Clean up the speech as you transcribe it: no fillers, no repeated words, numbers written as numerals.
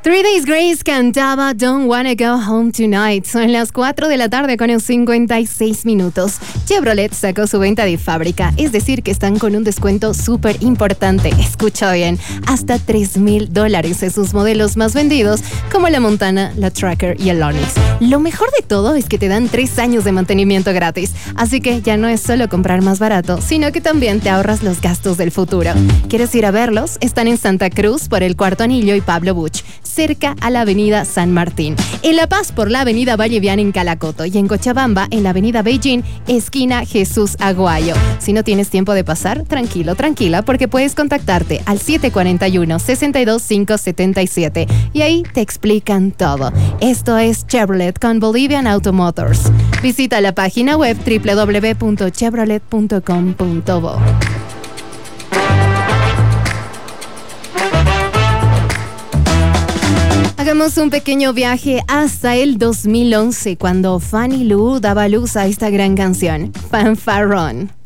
Three Days Grace cantaba Don't Wanna Go Home Tonight. Son las 4 de la tarde con 56 minutos. Chevrolet sacó su venta de fábrica, es decir, que están con un descuento súper importante. Escucha bien, hasta $3,000 en sus modelos más vendidos, como la Montana, la Tracker y el Onix. Lo mejor de todo es que te dan 3 años de mantenimiento gratis, así que ya no es solo comprar más barato, sino que también te ahorras los gastos del futuro. ¿Quieres ir a verlos? Están en Santa Cruz por el Cuarto Anillo y Pablo Buch, cerca a la avenida San Martín. En La Paz por la avenida Valleviana en Calacoto y en Cochabamba en la avenida Beijing, esquina Jesús Aguayo. Si no tienes tiempo de pasar, tranquilo, tranquila, porque puedes contactarte al 741-62577 y ahí te explican todo. Esto es Chevrolet con Bolivian Auto Motors. Visita la página web www.chevrolet.com.bo. Hagamos un pequeño viaje hasta el 2011, cuando Fanny Lu daba luz a esta gran canción, Fanfarrón.